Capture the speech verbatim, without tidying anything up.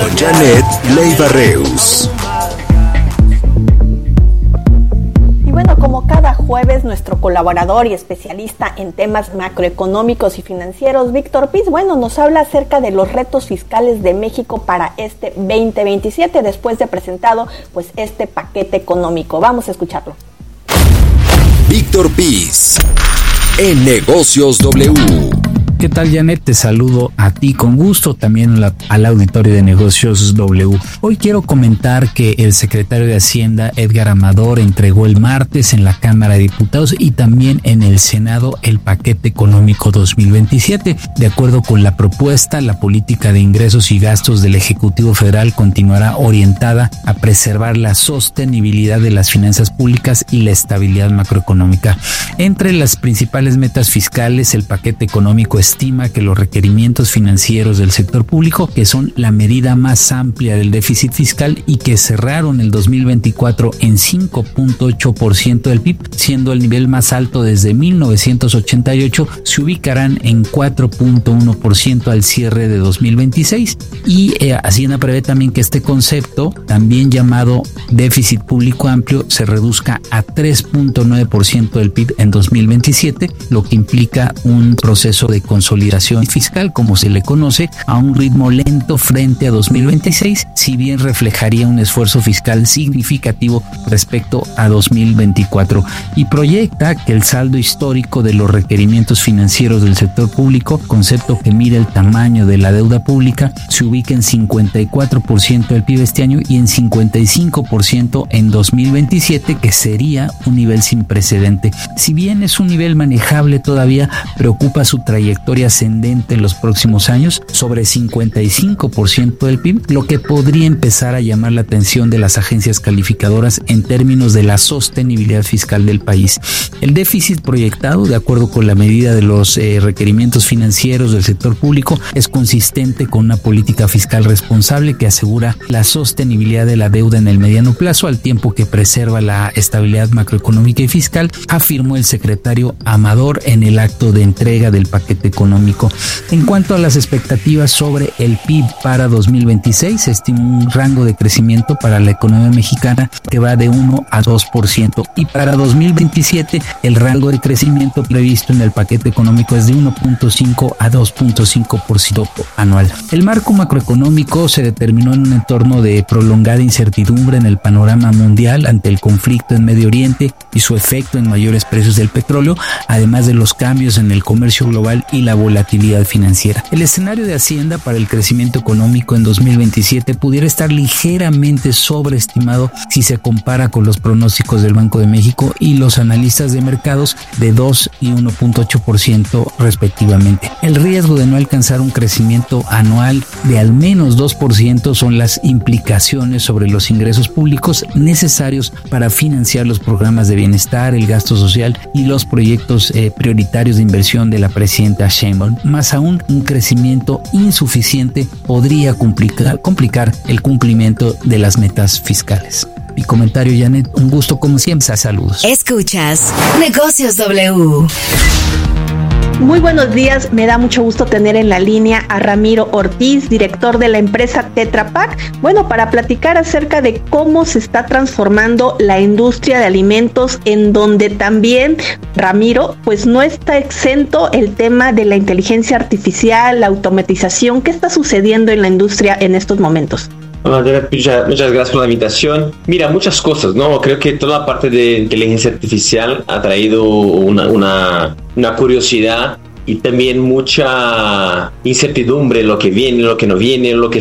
con Janet Leiva Reus. Bueno, como cada jueves, nuestro colaborador y especialista en temas macroeconómicos y financieros, Víctor Piz, bueno, nos habla acerca de los retos fiscales de México para este veinte veintisiete, después de presentado pues este paquete económico. Vamos a escucharlo. Víctor Piz, en Negocios W. ¿Qué tal, Janet? Te saludo a ti con gusto, también la, al auditorio de Negocios W. Hoy quiero comentar que el secretario de Hacienda, Edgar Amador, entregó el martes en la Cámara de Diputados y también en el Senado el paquete económico dos mil veintisiete. De acuerdo con la propuesta, la política de ingresos y gastos del Ejecutivo Federal continuará orientada a preservar la sostenibilidad de las finanzas públicas y la estabilidad macroeconómica. Entre las principales metas fiscales, el paquete económico es estima que los requerimientos financieros del sector público, que son la medida más amplia del déficit fiscal y que cerraron el dos mil veinticuatro en cinco punto ocho por ciento del P I B, siendo el nivel más alto desde mil novecientos ochenta y ocho, se ubicarán en cuatro punto uno por ciento al cierre de dos mil veintiséis. Y eh, Hacienda prevé también que este concepto, también llamado déficit público amplio, se reduzca a tres punto nueve por ciento del P I B en dos mil veintisiete, lo que implica un proceso de consolidación fiscal, como se le conoce, a un ritmo lento frente a dos mil veintiséis, si bien reflejaría un esfuerzo fiscal significativo respecto a dos mil veinticuatro, y proyecta que el saldo histórico de los requerimientos financieros del sector público, concepto que mide el tamaño de la deuda pública, se ubica en cincuenta y cuatro por ciento del P I B este año y en cincuenta y cinco por ciento en dos mil veintisiete, que sería un nivel sin precedente. Si bien es un nivel manejable todavía, preocupa su trayectoria ascendente en los próximos años sobre cincuenta y cinco por ciento del P I B, lo que podría empezar a llamar la atención de las agencias calificadoras en términos de la sostenibilidad fiscal del país. El déficit proyectado, de acuerdo con la medida de los eh, requerimientos financieros del sector público, es consistente con una política fiscal responsable que asegura la sostenibilidad de la deuda en el mediano plazo, al tiempo que preserva la estabilidad macroeconómica y fiscal, afirmó el secretario Amador en el acto de entrega del paquete económico. En cuanto a las expectativas sobre el P I B para dos mil veintiséis, se estima un rango de crecimiento para la economía mexicana que va de uno a dos por ciento, y para dos mil veintisiete el rango de crecimiento previsto en el paquete económico es de uno punto cinco a dos punto cinco por ciento anual. El marco macroeconómico se determinó en un entorno de prolongada incertidumbre en el panorama mundial ante el conflicto en Medio Oriente y su efecto en mayores precios del petróleo, además de los cambios en el comercio global y la volatilidad financiera. El escenario de Hacienda para el crecimiento económico en dos mil veintisiete pudiera estar ligeramente sobreestimado si se compara con los pronósticos del Banco de México y los analistas de mercados de dos y uno punto ocho por ciento respectivamente. El riesgo de no alcanzar un crecimiento anual de al menos dos por ciento son las implicaciones sobre los ingresos públicos necesarios para financiar los programas de bienestar, el gasto social y los proyectos eh, prioritarios de inversión de la presidenta Sheinbaum. Más aún, un crecimiento insuficiente podría complicar, complicar el cumplimiento de las metas fiscales. Mi comentario, Janet, un gusto como siempre. Saludos. Escuchas Negocios W. Muy buenos días, me da mucho gusto tener en la línea a Ramiro Ortiz, director de la empresa Tetra Pak, bueno, para platicar acerca de cómo se está transformando la industria de alimentos, en donde también, Ramiro, pues no está exento el tema de la inteligencia artificial, la automatización. ¿Qué está sucediendo en la industria en estos momentos? Muchas, muchas gracias por la invitación. Mira, muchas cosas, ¿no? Creo que toda la parte de inteligencia artificial ha traído una, una, una curiosidad y también mucha incertidumbre en lo que viene, lo que no viene, lo que